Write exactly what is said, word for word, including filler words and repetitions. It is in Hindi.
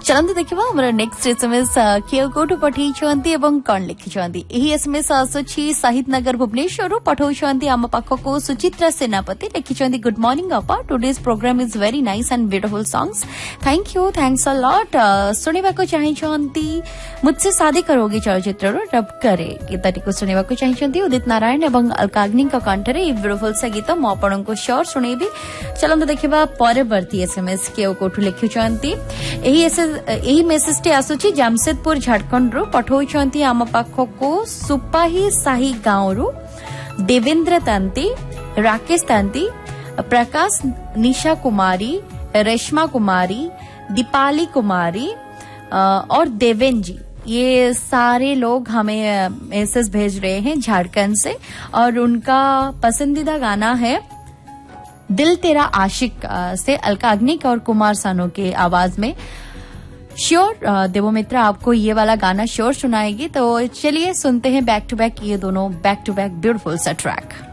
चलते देखा हमारा नेक्स्ट एसएमएस किए कोठू पठेइछंती एवं कौन लिखिछंती एही एसएमएस आसुछि साहित नगर भुवनेश्वर पठौछंती आम पाखको सुचित्रा सेनापति लिखिछंती गुड मॉर्निंग अपा today's programme is very nice and beautiful songs thank you thanks a lot सुनिबा को चाहिछंती मुझसे शादी करोगी चलचित्र रब करे गीतटी को सुनिबा को चाहिछंती उदित नारायण एवं अलकाग्नि का कंठरे ई ब्यूटीफुल सा गीत मो आपन को श्योर सुनेबी चलंत देखिबा परवर्ती एसएमएस किए कोठू लिखिछंती एही एही मेसेज टी आसुछि जामशेदपुर झारखंड रो पठौछंती आम पाखको सुपाही साही गांव रो देवेंद्र तांती राकेश तांती प्रकाश निशा कुमारी रेशमा कुमारी दीपाली कुमारी और देवेन जी ये सारे लोग हमें मैसेज भेज रहे हैं झारखंड से और उनका पसंदीदा गाना है दिल तेरा आशिक से अलकाग्निक और कुमार सानू के आवाज में श्योर देवोमित्र आपको ये वाला गाना श्योर सुनाएगी तो चलिए सुनते हैं बैक टू बैक ये दोनों बैक टू बैक ब्यूटीफुल सा ट्रैक।